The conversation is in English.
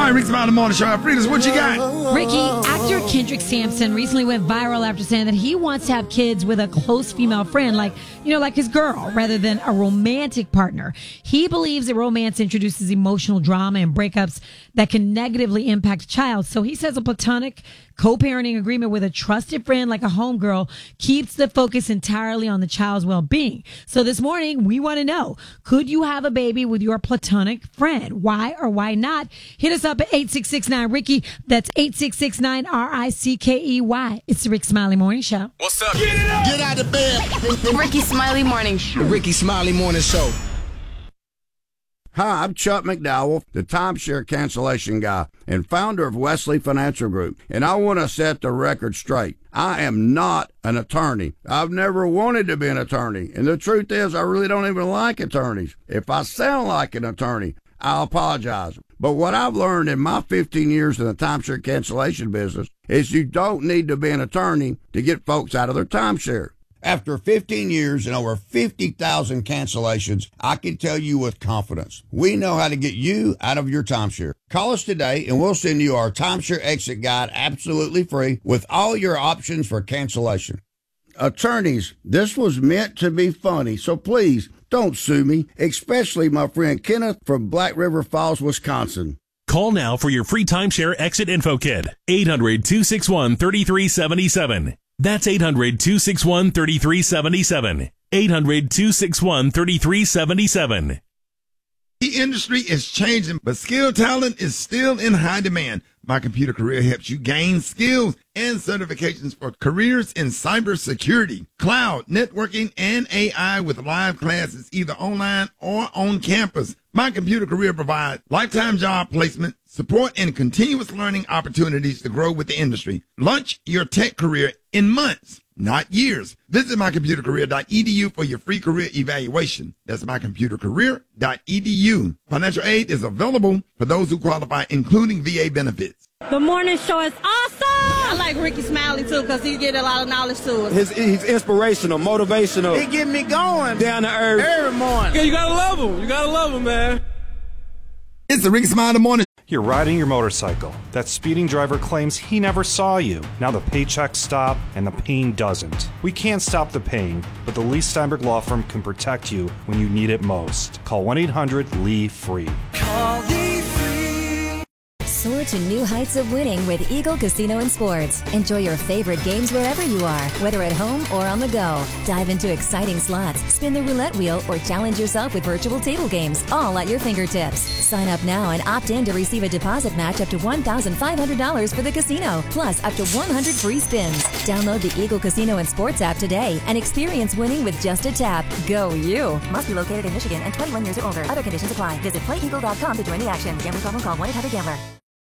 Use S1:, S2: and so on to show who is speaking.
S1: right, Rick Smiley Morning Show. Fridas, what you got?
S2: Ricky, actor Kendrick Sampson recently went viral after saying that he wants to have kids with a close female friend, like his girl, rather than a romantic partner. He believes that romance introduces emotional drama and breakups that can negatively impact a child. So he says a platonic co-parenting agreement with a trusted friend like a homegirl keeps the focus entirely on the child's well-being. So this morning, we want to know, could you have a baby with your platonic friend? Why or why not? Hit us up at 8669-RICKY. That's 8669-RICKEY. It's the Rick Smiley Morning Show.
S3: What's up?
S1: Get out of bed.
S4: Ricky Smiley Morning Show.
S5: Ricky Smiley Morning Show.
S6: Hi, I'm Chuck McDowell, the timeshare cancellation guy and founder of Wesley Financial Group, and I want to set the record straight. I am not an attorney. I've never wanted to be an attorney, and the truth is I really don't even like attorneys. If I sound like an attorney, I apologize. But what I've learned in my 15 years in the timeshare cancellation business is you don't need to be an attorney to get folks out of their timeshare. After 15 years and over 50,000 cancellations, I can tell you with confidence, we know how to get you out of your timeshare. Call us today and we'll send you our timeshare exit guide absolutely free with all your options for cancellation. Attorneys, this was meant to be funny, so please don't sue me, especially my friend Kenneth from Black River Falls, Wisconsin.
S7: Call now for your free timeshare exit info kit. 800-261-3377. That's 800-261-3377. 800-261-3377.
S1: The industry is changing, but skilled talent is still in high demand. My Computer Career helps you gain skills and certifications for careers in cybersecurity, cloud, networking, and AI with live classes either online or on campus. My Computer Career provides lifetime job placement, support, and continuous learning opportunities to grow with the industry. Launch your tech career in months, not years. Visit mycomputercareer.edu for your free career evaluation. That's mycomputercareer.edu. Financial aid is available for those who qualify, including VA benefits.
S8: The morning show is awesome!
S4: I like Ricky Smiley, too, because he get a lot of knowledge to us.
S5: He's inspirational, motivational.
S4: He get me going.
S5: Down to earth.
S4: Every morning.
S5: Yeah, you gotta love him. You gotta love him, man.
S1: It's the Rick Smiley Morning.
S9: You're riding your motorcycle. That speeding driver claims he never saw you. Now the paychecks stop and the pain doesn't. We can't stop the pain, but the Lee Steinberg Law Firm can protect you when you need it most. Call 1-800-LEE-FREE.
S10: Call Lee Free. Soar to new heights of winning with Eagle Casino and Sports. Enjoy your favorite games wherever you are, whether at home or on the go. Dive into exciting slots, spin the roulette wheel, or challenge yourself with virtual table games, all at your fingertips. Sign up now and opt in to receive a deposit match up to $1,500 for the casino, plus up to 100 free spins. Download the Eagle Casino and Sports app today and experience winning with just a tap. Go you! Must be located in Michigan and 21 years or older. Other conditions apply. Visit playeagle.com to join the action. Gambling problem? Call 1-800-GAMBLER.